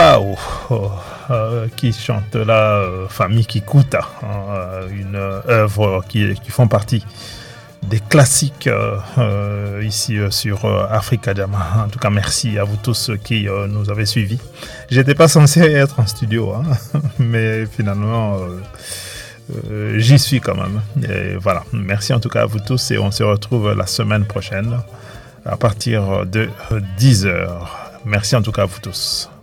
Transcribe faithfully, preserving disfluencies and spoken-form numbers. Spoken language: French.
Pao euh, qui chante la euh, famille Kikuta, euh, une euh, œuvre qui, qui font partie des classiques euh, euh, ici euh, sur euh, Africa Jam. En tout cas, merci à vous tous qui euh, nous avez suivis. J'étais pas censé être en studio, hein, mais finalement, euh, euh, j'y suis quand même. Et voilà, merci en tout cas à vous tous et on se retrouve la semaine prochaine à partir de dix heures. Merci en tout cas à vous tous.